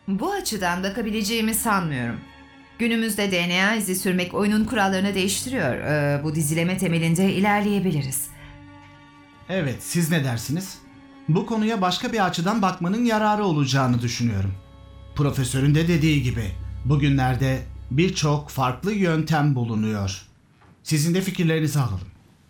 Bu açıdan bakabileceğimi sanmıyorum. Günümüzde DNA izi sürmek oyunun kurallarını değiştiriyor. Bu dizileme temelinde ilerleyebiliriz. Evet, siz ne dersiniz? Bu konuya başka bir açıdan bakmanın yararı olacağını düşünüyorum. Profesörün de dediği gibi bugünlerde birçok farklı yöntem bulunuyor. Sizin de fikirlerinizi alalım.